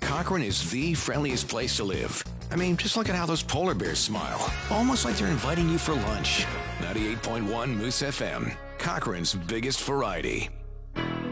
Cochrane is the friendliest place to live. I mean, just look at how those polar bears smile. Almost like they're inviting you for lunch. 98.1 Moose FM, Cochrane's biggest variety.